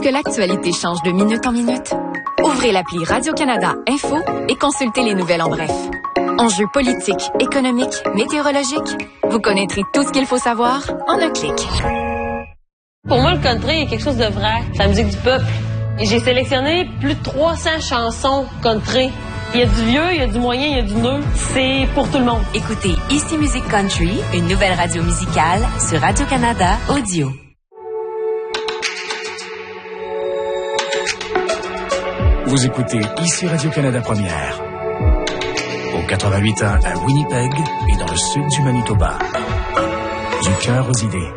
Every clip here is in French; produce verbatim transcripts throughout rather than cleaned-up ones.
que l'actualité change de minute en minute? Ouvrez l'appli Radio-Canada Info et consultez les nouvelles en bref. Enjeux politiques, économiques, météorologiques. Vous connaîtrez tout ce qu'il faut savoir en un clic. Pour moi, le country est quelque chose de vrai. C'est la musique du peuple. Et j'ai sélectionné plus de trois cents chansons country. Il y a du vieux, il y a du moyen, il y a du neuf. C'est pour tout le monde. Écoutez Ici Musique Country, une nouvelle radio musicale sur Radio-Canada Audio. Vous écoutez Ici Radio-Canada Première. Au quatre-vingt-huit point un à Winnipeg et dans le sud du Manitoba. Du cœur aux idées.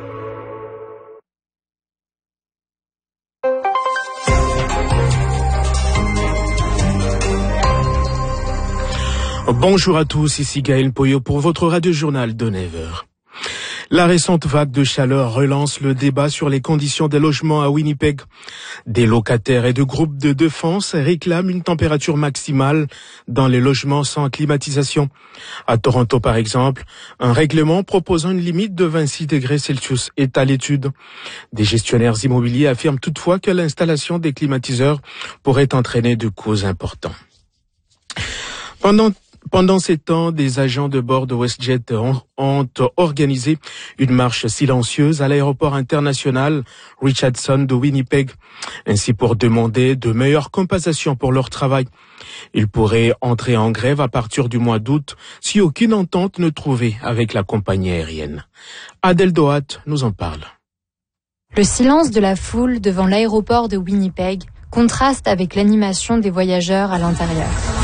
Bonjour à tous, ici Gaël Poyot pour votre radio-journal de neuf heures. La récente vague de chaleur relance le débat sur les conditions des logements à Winnipeg. Des locataires et de groupes de défense réclament une température maximale dans les logements sans climatisation. À Toronto, par exemple, un règlement proposant une limite de vingt-six degrés Celsius est à l'étude. Des gestionnaires immobiliers affirment toutefois que l'installation des climatiseurs pourrait entraîner de coûts importants. Pendant Pendant ces temps, des agents de bord de WestJet ont, ont organisé une marche silencieuse à l'aéroport international Richardson de Winnipeg, ainsi pour demander de meilleures compensations pour leur travail. Ils pourraient entrer en grève à partir du mois d'août si aucune entente ne trouvait avec la compagnie aérienne. Adèle Doat nous en parle. Le silence de la foule devant l'aéroport de Winnipeg contraste avec l'animation des voyageurs à l'intérieur.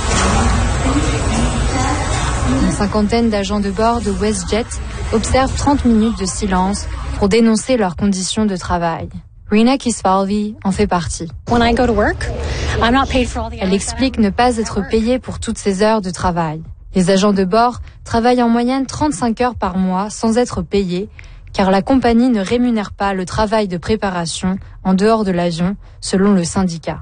Une cinquantaine d'agents de bord de WestJet observent trente minutes de silence pour dénoncer leurs conditions de travail. Rina Kisfalvi en fait partie. Elle explique ne pas être payée pour toutes ces heures de travail. Les agents de bord travaillent en moyenne trente-cinq heures par mois sans être payés, car la compagnie ne rémunère pas le travail de préparation en dehors de l'avion, selon le syndicat.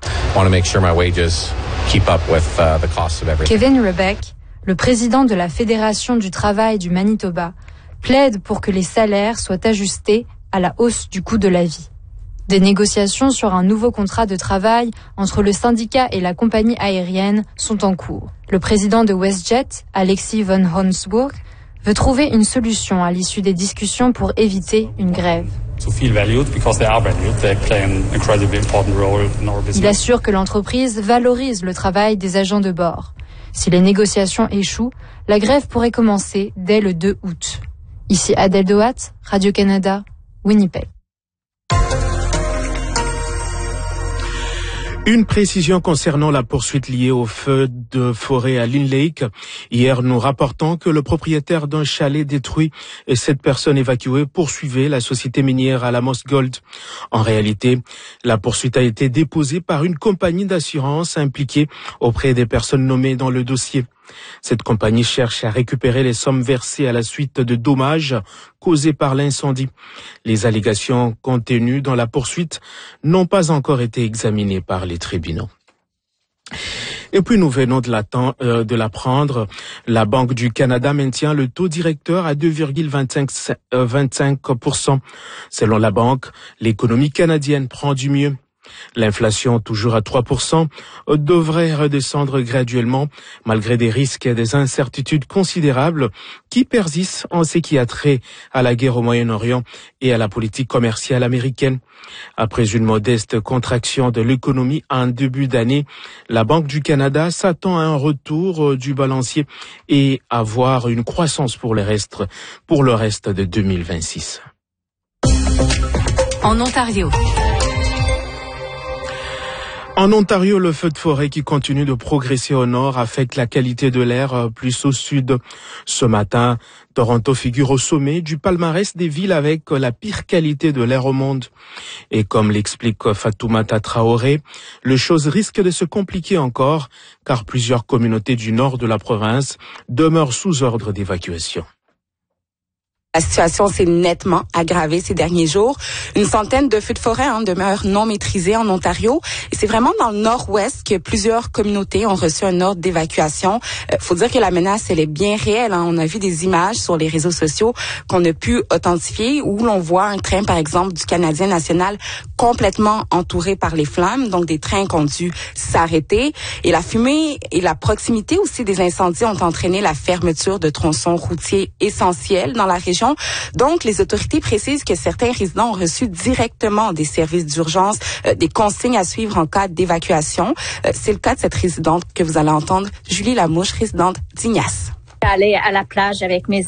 Kevin Rebeck, le président de la Fédération du travail du Manitoba, plaide pour que les salaires soient ajustés à la hausse du coût de la vie. Des négociations sur un nouveau contrat de travail entre le syndicat et la compagnie aérienne sont en cours. Le président de WestJet, Alexis von Honsburg, veut trouver une solution à l'issue des discussions pour éviter une grève. Il assure que l'entreprise valorise le travail des agents de bord. Si les négociations échouent, la grève pourrait commencer dès le deux août. Ici Adèle Doat, Radio-Canada, Winnipeg. Une précision concernant la poursuite liée au feu de forêt à Lynn Lake. Hier, nous rapportons que le propriétaire d'un chalet détruit et sept personnes évacuées poursuivaient la société minière Alamos Gold. En réalité, la poursuite a été déposée par une compagnie d'assurance impliquée auprès des personnes nommées dans le dossier. Cette compagnie cherche à récupérer les sommes versées à la suite de dommages causés par l'incendie. Les allégations contenues dans la poursuite n'ont pas encore été examinées par les tribunaux. Et puis nous venons de, euh, de l'apprendre, la Banque du Canada maintient le taux directeur à deux virgule vingt-cinq pour cent. Selon la banque, l'économie canadienne prend du mieux. L'inflation, toujours à trois pour cent, devrait redescendre graduellement, malgré des risques et des incertitudes considérables qui persistent en ce qui a trait à la guerre au Moyen-Orient et à la politique commerciale américaine. Après une modeste contraction de l'économie en début d'année, la Banque du Canada s'attend à un retour du balancier et à voir une croissance pour le reste, pour le reste de deux mille vingt-six. En Ontario. En Ontario, le feu de forêt qui continue de progresser au nord affecte la qualité de l'air plus au sud. Ce matin, Toronto figure au sommet du palmarès des villes avec la pire qualité de l'air au monde. Et comme l'explique Fatoumata Traoré, les choses risquent de se compliquer encore car plusieurs communautés du nord de la province demeurent sous ordre d'évacuation. La situation s'est nettement aggravée ces derniers jours. Une centaine de feux de forêt hein, demeurent non maîtrisés en Ontario. Et c'est vraiment dans le nord-ouest que plusieurs communautés ont reçu un ordre d'évacuation. Euh, faut dire que la menace, elle est bien réelle. Hein. On a vu des images sur les réseaux sociaux qu'on a pu authentifier où l'on voit un train, par exemple, du Canadien national complètement entouré par les flammes. Donc, des trains qui ont dû s'arrêter. Et la fumée et la proximité aussi des incendies ont entraîné la fermeture de tronçons routiers essentiels dans la région. Donc, les autorités précisent que certains résidents ont reçu directement des services d'urgence, euh, des consignes à suivre en cas d'évacuation. Euh, c'est le cas de cette résidente que vous allez entendre, Julie Lamouche, résidente d'Ignace. Aller à la plage avec mes